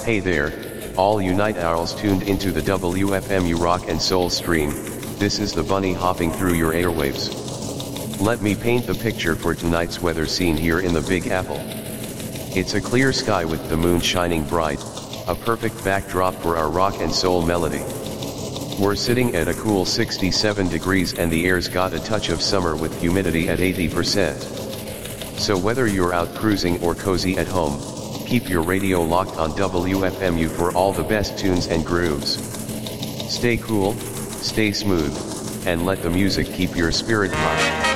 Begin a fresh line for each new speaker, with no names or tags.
Hey there, all you night owls tuned into the WFMU Rock and Soul stream. This is the bunny hopping through your airwaves. Let me paint the picture for tonight's weather scene here in the Big Apple. It's a clear sky with the moon shining bright, a perfect backdrop for our rock and soul melody. We're sitting at a cool 67 degrees and the air's got a touch of summer with humidity at 80%. So whether you're out cruising or cozy at home, keep your radio locked on WFMU for all the best tunes and grooves. Stay cool, stay smooth, and let the music keep your spirit high.